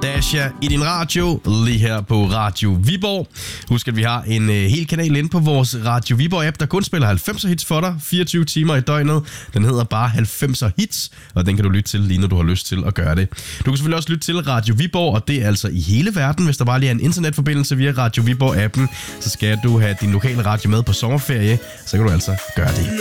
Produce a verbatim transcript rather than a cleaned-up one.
Dasha i din radio, lige her på Radio Viborg. Husk, at vi har en øh, hel kanal inde på vores Radio Viborg-app, der kun spiller halvfemser hits for dig, fireogtyve timer i døgnet. Den hedder bare halvfemser hits, og den kan du lytte til lige når du har lyst til at gøre det. Du kan selvfølgelig også lytte til Radio Viborg, og det er altså i hele verden. Hvis der bare lige er en internetforbindelse via Radio Viborg-appen, så skal du have din lokale radio med på sommerferie, så kan du altså gøre det.